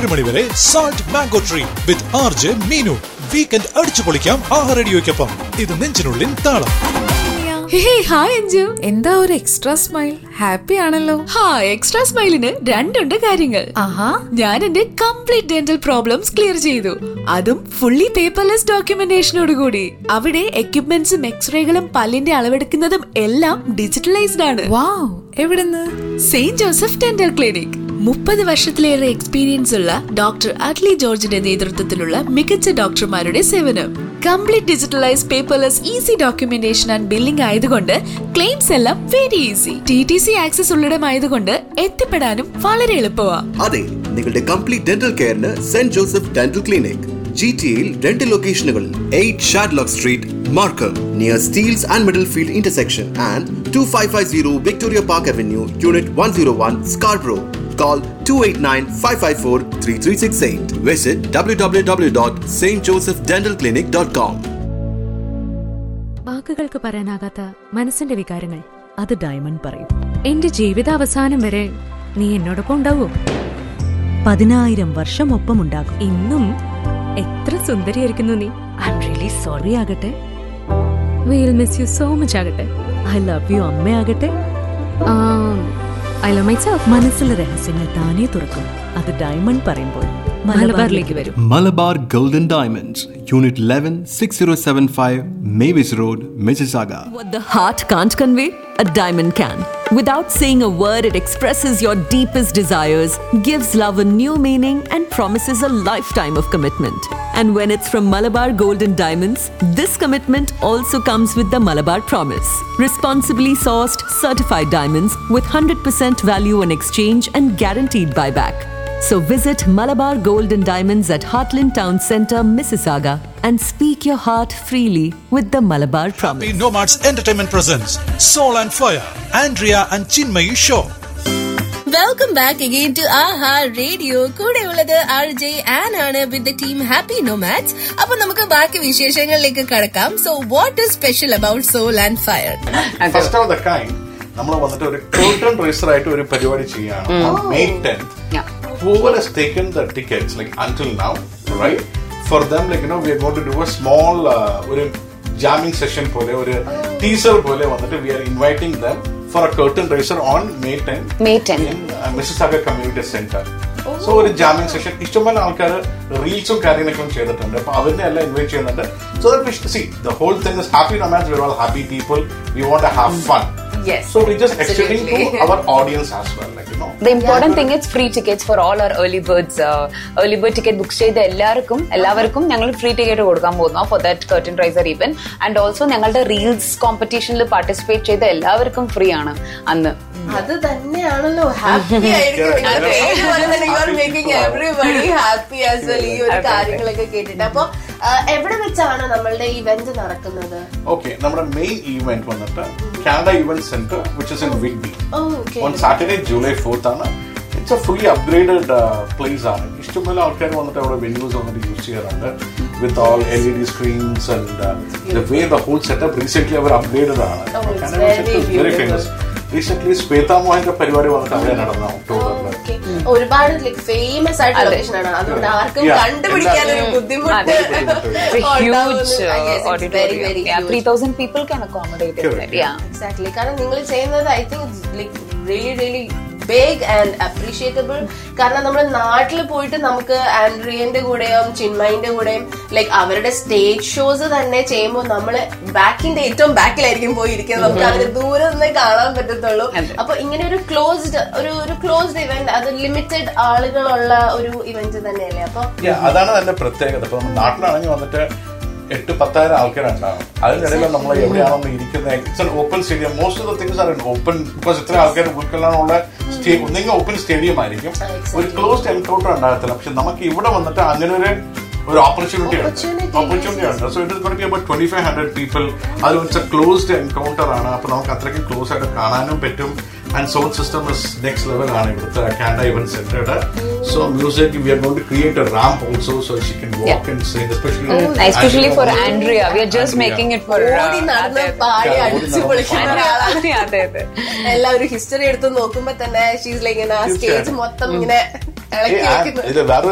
1 മണി വരെ salt mango tree വിത്ത് RJ Meenu. Weekend അടിച്ചു പൊളിക്കാം റേഡിയോയ്ക്കൊപ്പം. ഇത് നെഞ്ചിനുള്ളിൽ താളം. ഹായ് അഞ്ജു, എന്താ ഒരു എക്സ്ട്രാ സ്മൈൽ? ഹാപ്പി ആണല്ലോ. എക്സ്ട്രാ സ്മൈലിന് രണ്ടുണ്ട് കാര്യങ്ങൾ. ഞാൻ എന്റെ കംപ്ലീറ്റ് ഡെന്റൽ പ്രോബ്ലംസ് ക്ലിയർ ചെയ്തു, അതും ഫുള്ളി പേപ്പർലെസ് ഡോക്യുമെന്റേഷനോട് കൂടി. അവിടെ എക്യുപ്മെന്റ്സും എക്സ്റേകളും പല്ലിന്റെ അളവെടുക്കുന്നതും എല്ലാം ഡിജിറ്റലൈസ്ഡ് ആണ്. വാവ്, എവിടുന്ന്? Saint Joseph dental clinic. 30 വർഷത്തിലേറെ എക്സ്പീരിയൻസ് ഉള്ള ഡോക്ടർ അഡ്ലി ജോർജിന്റെ നേതൃത്വത്തിലുള്ള മികച്ച ഡോക്ടർമാരുടെ സേവനം. Complete digitalise paperless easy documentation and billing ആയതുകൊണ്ട് ക്ലെയിംസ് എല്ലാം വെരി ഈസി. TTC ആക്സസ് ഉള്ളിടമായതുകൊണ്ട് എത്തിപ്പെടാനും വളരെ എളുപ്പമാണ്. അതെ, നിങ്ങളുടെ complete dental കെയറിന് saint Joseph dental clinic GTAയിൽ 2 ലൊക്കേഷനുകളിൽ 8 Shadlock street, Markham, near Steels and മിഡിൽഫീൽഡ് intersection, and 2550 Victoria park avenue, unit 101, Scarborough. Call 289-554-3368. Visit www.stjosephdentalclinic.com. വാക്കുകൾക്ക് പറയാനാകാത്ത മനസ്സിന്റെ വികാരങ്ങൾ അത് ഡയമണ്ട് പറയും. എന്റെ ജീവിതാവസാനം വരെ നീ എന്നോടൊപ്പം ഉണ്ടാവോ? 10,000 വർഷം ഒപ്പമുണ്ടാകും. ഇന്നും എത്ര സുന്ദരിയായിരിക്കുന്നു നീ. ഐ എം റിയലി സോറി ആകട്ടെ, will miss you so much ആകട്ടെ, I love you അമ്മയാകട്ടെ, I love myself. മനസ്സിലെ രഹസ്യങ്ങൾ താനേ തുറക്കും. അത് ഡയമണ്ട് പറയുമ്പോൾ മലബാറിലേക്ക് വരും. Malabar Golden Diamonds, Unit 11, 6075, Mavis Road, Mississauga. What the heart can't convey, a diamond can. Without saying a word, it expresses your deepest desires, gives love a new meaning, and promises a lifetime of commitment. And when it's from Malabar Golden Diamonds, this commitment also comes with the Malabar Promise. Responsibly sourced, certified diamonds with 100% value on exchange and guaranteed buyback. So visit Malabar Golden Diamonds at Heartland Town Centre, Mississauga, and speak your heart freely with the Malabar Promise. Happy Nomads Entertainment presents Soul and Fire, Andrea and Chinmayi Show. Welcome back again to AHA Radio. കൂടെ ഉള്ളത് RJ Ann ആണ് with the team Happy Nomads. അപ്പോൾ നമുക്ക് ബാക്കി വിശേഷങ്ങളിലേക്ക് കടക്കാം. So what is special about Soul and Fire? First of the kind, നമ്മൾ വന്നിട്ട് ഒരു curtain raiser ആയിട്ട് ഒരു പരിപാടി ചെയ്യാണ് on May 10th. Whoever has taken the tickets like until now, right? For them, like we are going to do a small ഒരു jamming session പോലെ ഒരു teaser പോലെ വന്നിട്ട് we are inviting them for a curtain raiser on May 10th in Mississauga Community Center. So ഒരു jamming session ഇഷ്ടംപോലെ ആൾക്കാർ റീൽസും കാര്യങ്ങളൊക്കെ ചെയ്തിട്ടുണ്ട്. അപ്പൊ അവരെ എല്ലാം ഇൻവൈറ്റ് ചെയ്യുന്നുണ്ട്. So that we see the whole thing is happy nomads. We are all happy people. We want to have fun. Yes. So we just extending to our audience as well, like The important thing is free tickets for all our early birds. Early bird ticket book ചെയ്ത എല്ലാവർക്കും ഞങ്ങൾ free ticket കൊടുക്കാൻ പോകുന്നു for that curtain raiser event. And also ഞങ്ങളുടെ reels കോമ്പറ്റീഷനിൽ participate ചെയ്ത എല്ലാവർക്കും free ആണ് അന്ന്. അത് തന്നെയാണല്ലോ ഹാപ്പി ആയിരിക്കും. എവറിബഡി ഹാപ്പി ആസ് വെൽ ഈ ഒരു കാര്യങ്ങളൊക്കെ കേട്ടിട്ട്. അപ്പൊ എവിടെ വെച്ചാണ് നമ്മളുടെ ഇവന്റ് നടക്കുന്നത്? Okay, നമ്മുടെ മെയിൻ ഇവന്റ് വന്നിട്ട് Canada event centre which is in Whitby. On Saturday, July 4th ആണ്. It's a fully upgraded place ആണ്. ഇഷ്ടംപോലെ ആൾക്കാർ വന്നിട്ട് അവിടെ വെന്യൂസ് വന്നിട്ട് യൂസ് ചെയ്യാറുണ്ട് with all LED screens and the way the whole setup recently our upgraded ആണ്. Canada is very famous. Recently Sweta Mohan's പരിപാടി വന്നിട്ട് അവിടെ നടന്ന ഒക്ടോബറിൽ. ഒരുപാട് ഫേമസ് ആയിട്ടുള്ള ലൊക്കേഷൻ ആണ്. അതുകൊണ്ട് ആർക്കും കണ്ടുപിടിക്കാൻ ഒരു ബുദ്ധിമുട്ട്. Huge auditorium. 3,000 people can accommodate it. Yeah, exactly. കാരണം നിങ്ങൾ ചെയ്യുന്നത് I think it's like really big and appreciable. കാരണം നമ്മുടെ നാട്ടിൽ പോയിട്ട് നമുക്ക് ആൻഡ്രിയന്റെ കൂടെയും ചിന്മയിന്റെ കൂടെയും ലൈക്ക് അവരുടെ സ്റ്റേജ് ഷോസ് തന്നെ ചെയ്യുമ്പോൾ നമ്മള് ബാക്കിന്റെ ഏറ്റവും ബാക്കിലായിരിക്കും പോയിരിക്കുന്നത്. നമുക്ക് അവര് ദൂരെ നിന്ന് കാണാൻ പറ്റത്തുള്ളൂ. അപ്പൊ ഇങ്ങനെ ഒരു ക്ലോസ്ഡ് ഇവന്റ്, അത് ലിമിറ്റഡ് ആളുകളുള്ള ഒരു ഇവന്റ് തന്നെയല്ലേ? അപ്പൊ അതാണ് അതിന്റെ പ്രത്യേകത. ഇപ്പൊ നാട്ടിലാണെങ്കിൽ വന്നിട്ട് 8,000-10,000 ആൾക്കാരുണ്ടാവും. അതിനിടയിൽ നമ്മൾ എവിടെയാണോ ഇരിക്കുന്നത്, it's an open stadium. Most of the things are open because ഇത്ര ആൾക്കാർ ഉൾക്കൊള്ളാനുള്ള ഒന്നെങ്കിൽ ഓപ്പൺ സ്റ്റേഡിയം ആയിരിക്കും, ഒരു ക്ലോസ്ഡ് എൻകൗണ്ടർ ഉണ്ടാകത്തില്ല. പക്ഷെ നമുക്ക് ഇവിടെ വന്നിട്ട് അങ്ങനെ ഒരു ഓപ്പർച്യൂണിറ്റി ഉണ്ട്. So it is going to B about 2,500 people. അത് വെച്ച ക്ലോസ്ഡ് എൻകൗണ്ടർ ആണ്. അപ്പൊ നമുക്ക് അത്രയ്ക്ക് ക്ലോസ് ആയിട്ട് കാണാനും പറ്റും. And sound system is next level ആണ് ഇവിടുത്തെ Canada event സെന്ററുടെ. So music, we are going to create a ramp also so she can walk and sing, especially for Andrea. We are just making it for ഓടി നടന്ന് പാടി അടിച്ചു പൊളിക്കുന്ന ഒരാളാണ്. എല്ലാവരും history എടുത്ത് നോക്കുമ്പോ തന്നെ ഷീസ് ലൈക്ക് സ്റ്റേജ് മൊത്തം ഇങ്ങനെ ഇളക്കി വെക്കുന്നത്.